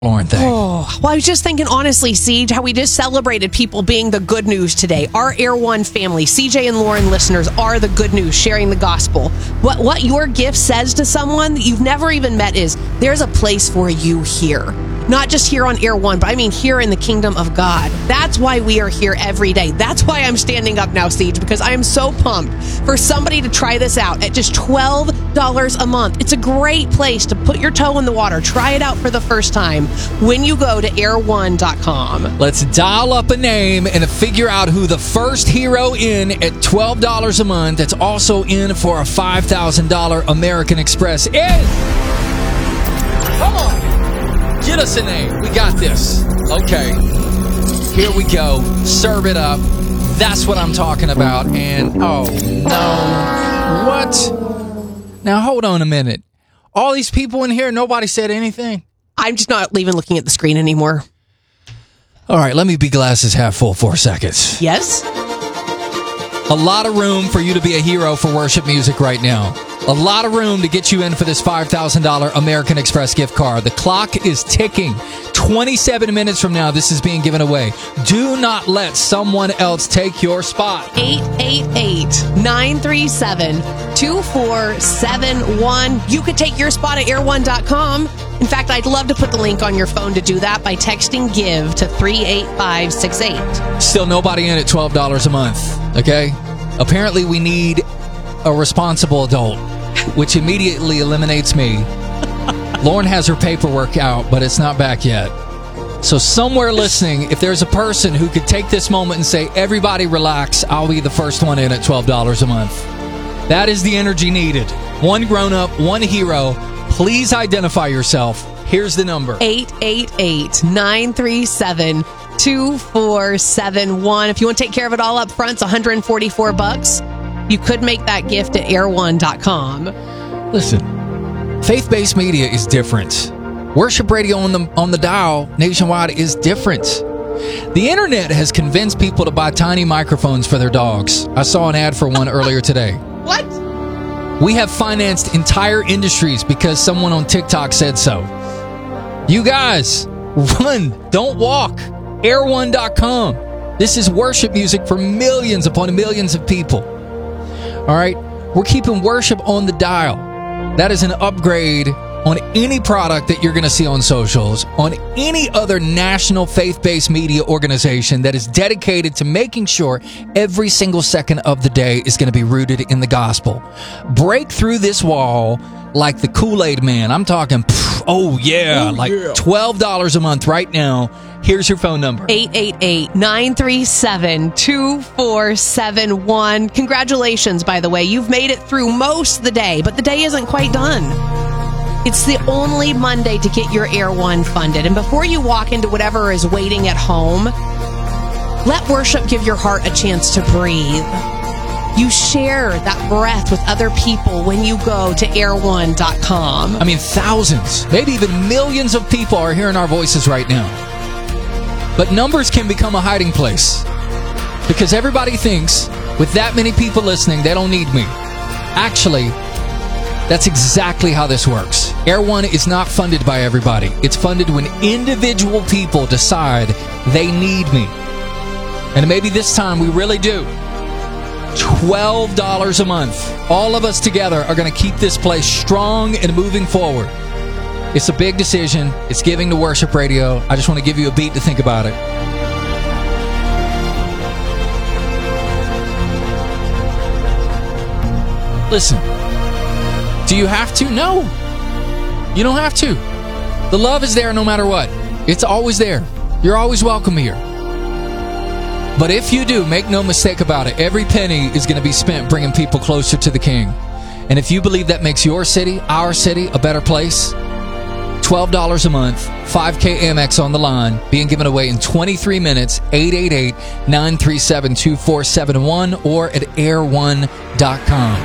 aren't they? Oh, well, I was just thinking, honestly, Siege, how we just celebrated people being the good news today. Our Air One family, CJ and Lauren listeners, are the good news, sharing the gospel. What your gift says to someone that you've never even met is, there's a place for you here. Not just here on Air One, but I mean here in the kingdom of God. That's why we are here every day. That's why I'm standing up now, Siege, because I am so pumped for somebody to try this out at just $12 a month. It's a great place to put your toe in the water. Try it out for the first time when you go to air1.com. Let's dial up a name and figure out who the first hero in at $12 a month that's also in for a $5,000 American Express is. Come on. Get us a name. We got this. Okay. Here we go. Serve it up. That's what I'm talking about. And, oh, no. What? Now, hold on a minute. All these people in here, nobody said anything? I'm just not even looking at the screen anymore. All right, let me be glasses half full for a second. Yes? A lot of room for you to be a hero for worship music right now. A lot of room to get you in for this $5,000 American Express gift card. The clock is ticking. 27 minutes from now, this is being given away. Do not let someone else take your spot. 888-937-2471. You could take your spot at air1.com. In fact, I'd love to put the link on your phone to do that by texting GIVE to 38568. Still nobody in at $12 a month, okay? Apparently we need a responsible adult, which immediately eliminates me. Lauren has her paperwork out, but it's not back yet. So somewhere listening, if there's a person who could take this moment and say, everybody relax, I'll be the first one in at $12 a month. That is the energy needed. One grown-up, one hero. Please identify yourself. Here's the number. 888-937-2471. If you want to take care of it all up front, it's $144. You could make that gift at air1.com. Listen, faith-based media is different. Worship radio on the dial nationwide is different. The internet has convinced people to buy tiny microphones for their dogs. I saw an ad for one earlier today. What? We have financed entire industries because someone on TikTok said so. You guys, run, don't walk. Air1.com. This is worship music for millions upon millions of people. All right, we're keeping worship on the dial. That is an upgrade on any product that you're going to see on socials, on any other national faith-based media organization that is dedicated to making sure every single second of the day is going to be rooted in the gospel. Break through this wall like the Kool-Aid man. I'm talking, $12 a month right now. Here's your phone number. 888-937-2471. Congratulations, by the way. You've made it through most of the day, but the day isn't quite done. It's the only Monday to get your Air One funded. And before you walk into whatever is waiting at home, let worship give your heart a chance to breathe. You share that breath with other people when you go to air1.com. I mean, thousands, maybe even millions of people are hearing our voices right now. But numbers can become a hiding place because everybody thinks with that many people listening, they don't need me. Actually, that's exactly how this works. Air One is not funded by everybody. It's funded when individual people decide they need me. And maybe this time we really do. $12 a month. All of us together are going to keep this place strong and moving forward. It's a big decision. It's giving to worship radio. I just want to give you a beat to think about it. Listen, do you have to? No. You don't have to. The love is there no matter what. It's always there. You're always welcome here. But if you do, make no mistake about it, every penny is going to be spent bringing people closer to the King. And if you believe that makes your city, our city, a better place, $12 a month, 5K Amex on the line, being given away in 23 minutes, 888-937-2471 or at air1.com.